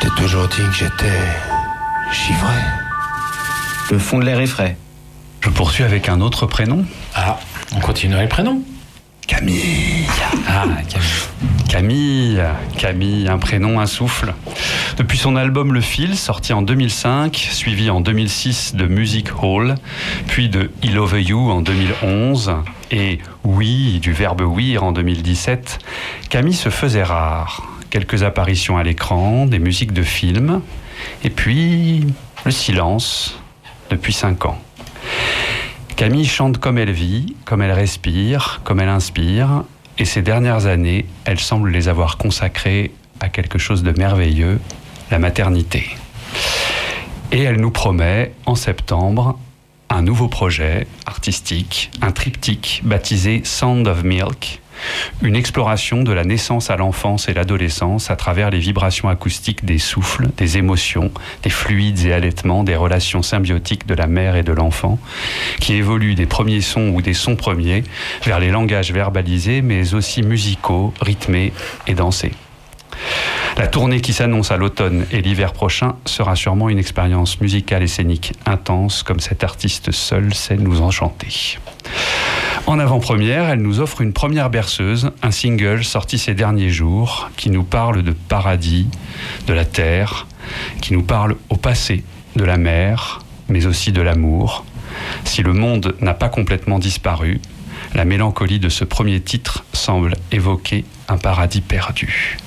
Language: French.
t'ai toujours dit que j'étais givré. Le fond de l'air est frais. Je poursuis avec un autre prénom. Ah, on continue avec le prénom. Camille. Ah, Camille. Camille, un prénom, un souffle. Depuis son album Le Fil, sorti en 2005, suivi en 2006 de Music Hall, puis de I Love You en 2011 et Oui, du verbe ouïr en 2017, Camille se faisait rare. Quelques apparitions à l'écran, des musiques de films, et puis le silence depuis 5 ans. Camille chante comme elle vit, comme elle respire, comme elle inspire, et ces dernières années, elle semble les avoir consacrées à quelque chose de merveilleux, la maternité. Et elle nous promet, en septembre, un nouveau projet artistique, un triptyque baptisé Sound of Milk, une exploration de la naissance à l'enfance et l'adolescence à travers les vibrations acoustiques des souffles, des émotions, des fluides et allaitements, des relations symbiotiques de la mère et de l'enfant, qui évoluent des premiers sons ou des sons premiers vers les langages verbalisés, mais aussi musicaux, rythmés et dansés. La tournée qui s'annonce à l'automne et l'hiver prochain sera sûrement une expérience musicale et scénique intense, comme cet artiste seul sait nous enchanter. En avant-première, elle nous offre une première berceuse, un single sorti ces derniers jours, qui nous parle de paradis, de la terre, qui nous parle au passé, de la mer, mais aussi de l'amour. Si le monde n'a pas complètement disparu, la mélancolie de ce premier titre semble évoquer un paradis perdu.